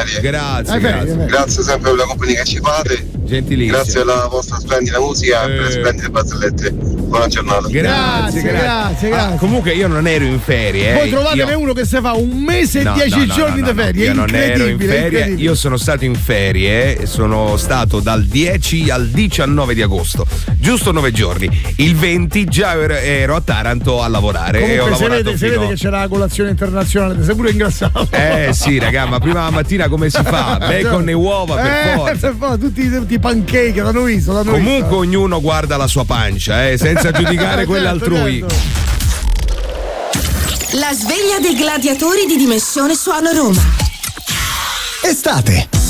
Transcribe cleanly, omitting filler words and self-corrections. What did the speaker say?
ferie. Grazie. Grazie sempre per la compagnia che ci fate. Gentilissimo. Grazie alla vostra splendida musica e per le splendide barzellette. Buona giornata. Grazie. Comunque io non ero in ferie. Poi trovatene uno che si fa un mese e 10 giorni di ferie. Io non ero in ferie, io sono stato in ferie, sono stato dal 10 al 19 di agosto, giusto 9 giorni. Il 20 già ero a Taranto a lavorare. Comunque, e ho lavorato si vede che c'è la colazione internazionale, ti sei pure ingrassato. Sì, raga, ma prima la mattina come si fa? Bacon e uova per forza. Tutti i pancake l'hanno visto. Comunque ognuno guarda la sua pancia, senza giudicare quella altrui. La sveglia dei gladiatori di Dimensione Suono Roma. Estate.